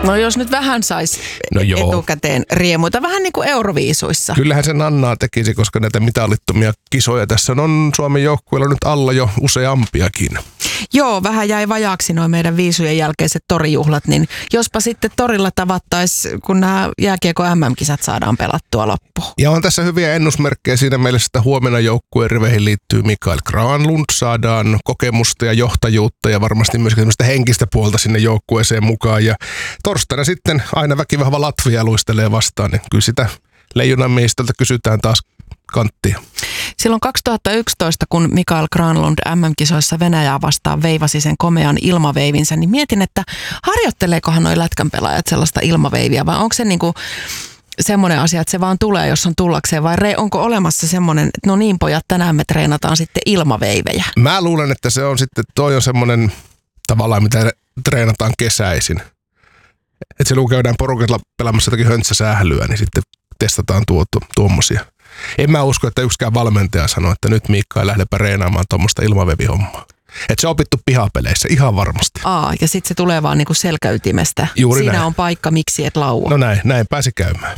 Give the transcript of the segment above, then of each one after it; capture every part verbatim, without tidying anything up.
No jos nyt vähän saisi no etukäteen riemuita, vähän niin kuin Euroviisuissa. Kyllähän se Nannaa tekisi, koska näitä mitalittomia kisoja tässä on Suomen joukkueella nyt alla jo useampiakin. Joo, vähän jäi vajaaksi noin meidän viisujen jälkeiset torijuhlat, niin jospa sitten torilla tavattaisiin, kun nämä jääkiekko M M-kisat saadaan pelattua loppuun. Ja on tässä hyviä ennusmerkkejä siinä mielessä, että huomenna joukkueen riveihin liittyy Mikael Granlund, saadaan kokemusta ja johtajuutta ja varmasti myös semmoista henkistä puolta sinne joukkueeseen mukaan. Ja torstaina sitten aina väkivahva Latvia luistelee vastaan, niin kyllä sitä Leijonan miehistöltä kysytään taas kanttia. Silloin kaksituhattayksitoista, kun Mikael Granlund M M-kisoissa Venäjää vastaan veivasi sen komean ilmaveivinsä, niin mietin, että harjoitteleekohan noi lätkän pelaajat sellaista ilmaveiviä vai onko se niinku semmoinen asia, että se vaan tulee, jos on tullakseen vai re, onko olemassa semmoinen, että no niin pojat, tänään me treenataan sitten ilmaveivejä? Mä luulen, että se on sitten, toi on semmoinen tavallaan, mitä treenataan kesäisin. Että silloin kun käydään porukalla pelaamassa jotakin höntsäsählyä, niin sitten testataan tuo, tuo, tuommoisia. En mä usko, että yksikään valmentaja sanoo, että nyt Miikka ei lähdepäin reenaamaan tuommoista ilmavevihommaa. Että se on opittu pihapeleissä, ihan varmasti. Aa, ja sitten se tulee vaan niinku selkäytimestä. Juuri Siinä näin. on paikka, miksi et laua. No näin, näin pääsi käymään.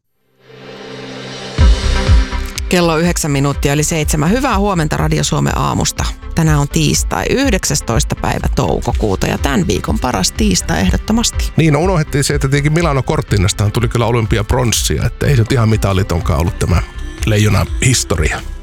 Kello yhdeksän minuuttia eli seitsemän. Hyvää huomenta Radio Suomen aamusta. Tänään on tiistai, yhdeksästoista päivä toukokuuta ja tämän viikon paras tiistai ehdottomasti. Niin, no unohdettiin se, että tietenkin Milano Cortinastaan tuli kyllä olympiapronssia, että ei se nyt ihan mitalitonkaan ollut tämä Leijonan historia.